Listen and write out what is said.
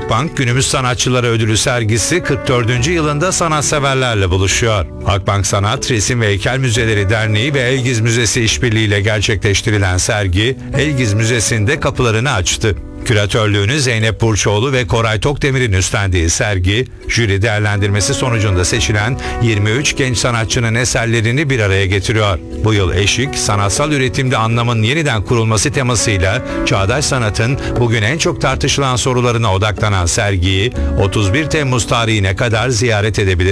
Akbank Günümüz Sanatçıları Ödülü sergisi 44. yılında sanatseverlerle buluşuyor. Akbank Sanat, Resim ve Heykel Müzeleri Derneği ve Elgiz Müzesi işbirliğiyle gerçekleştirilen sergi, Elgiz Müzesi'nde kapılarını açtı. Küratörlüğünü Zeynep Burçoğlu ve Koray Tokdemir'in üstlendiği sergi, jüri değerlendirmesi sonucunda seçilen 23 genç sanatçının eserlerini bir araya getiriyor. Bu yıl Eşik, sanatsal üretimde anlamın yeniden kurulması temasıyla çağdaş sanatın bugün en çok tartışılan sorularına odaklanan sergiyi 31 Temmuz tarihine kadar ziyaret edebilirsiniz.